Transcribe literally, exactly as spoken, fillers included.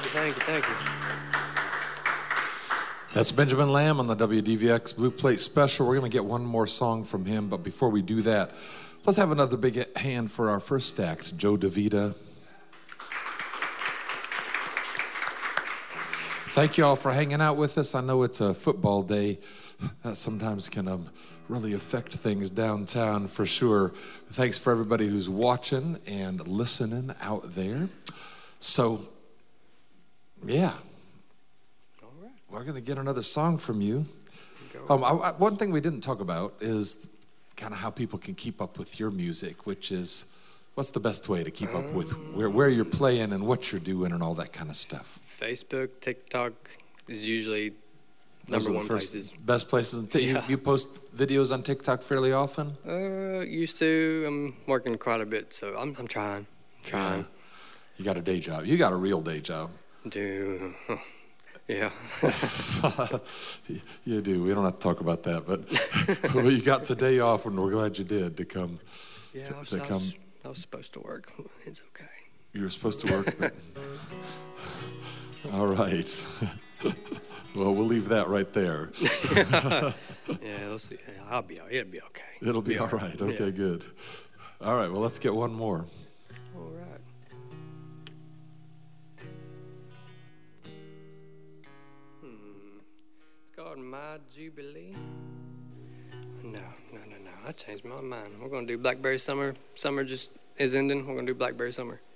Thank you, thank you, thank you. That's Benjamin Lamb on the W D V X Blue Plate Special. We're going to get one more song from him, but before we do that, let's have another big hand for our first act, Joe DeVita. Thank you all for hanging out with us. I know it's a football day. That sometimes can um, really affect things downtown for sure. Thanks for everybody who's watching and listening out there. So, yeah. All right. We're going to get another song from you. Um, I, I, one thing we didn't talk about is kind of how people can keep up with your music, which is, what's the best way to keep up with where, where you're playing and what you're doing and all that kind of stuff? Facebook, TikTok is usually Those number are the one first, places. best places. T- Yeah. you, you post videos on TikTok fairly often? Uh, used to. I'm working quite a bit, so I'm I'm trying, trying. Yeah. You got a day job. You got a real day job. Do, yeah. You do. We don't have to talk about that, but well, you got today off, and we're glad you did to come. Yeah, to, I was, to I come. was, I was supposed to work. It's okay. You were supposed to work. But... All right. Well, we'll leave that right there. Yeah, let's see. I'll be. It'll be okay. It'll be, be all right. right. Okay, yeah. Good. All right. Well, let's get one more. All right. Hmm. It's called My Jubilee. No, no, no, no. I changed my mind. We're gonna do Blackberry Summer. Summer just is ending. We're gonna do Blackberry Summer.